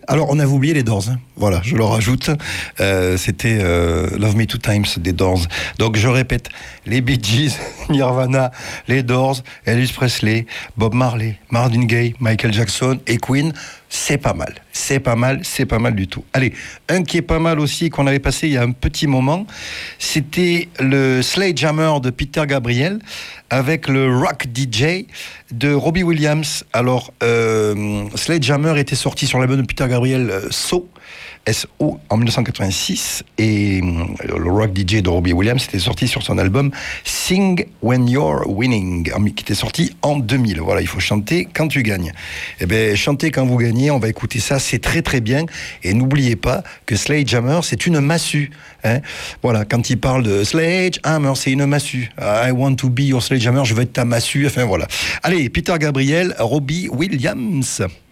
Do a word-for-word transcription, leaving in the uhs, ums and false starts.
Alors, on avait oublié les Doors. Hein. Voilà, je le rajoute. Euh, c'était euh, Love Me Two Times des Doors. Donc, je répète, les Bee Gees, Nirvana, les Doors, Elvis Presley, Bob Marley, Marvin Gaye, Michael Jackson et Queen. C'est pas mal. C'est pas mal, c'est pas mal du tout. Allez, un qui est pas mal aussi, qu'on avait passé il y a un petit moment, c'était le Sledgehammer de Peter Gabriel avec le Rock D J de Robbie Williams. Alors, euh, Sledgehammer était sorti sur l'album de Peter Gabriel, euh, So, S O, en dix-neuf cent quatre-vingt-six, et euh, le Rock D J de Robbie Williams était sorti sur son album Sing When You're Winning, qui était sorti en deux mille. Voilà, il faut chanter quand tu gagnes. Eh bien, chantez quand vous gagnez, on va écouter ça, c'est très très bien. Et n'oubliez pas que Sledgehammer, c'est une massue. Hein. Voilà, quand il parle de Sledgehammer, c'est une massue. I want to be your Sledgehammer, je veux être ta massue. Enfin voilà. Allez, Peter Gabriel, Robbie Williams.